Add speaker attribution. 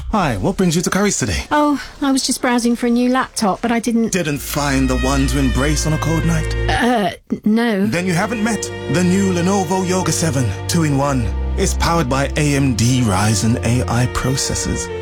Speaker 1: Hi, what brings you to Curry's today?
Speaker 2: Oh, I was just browsing for a new laptop, but I didn't...
Speaker 1: Didn't find the one to embrace on a cold night?
Speaker 2: No.
Speaker 1: Then you haven't met the new Lenovo Yoga 7 2-in-1. It's powered by AMD Ryzen AI processors.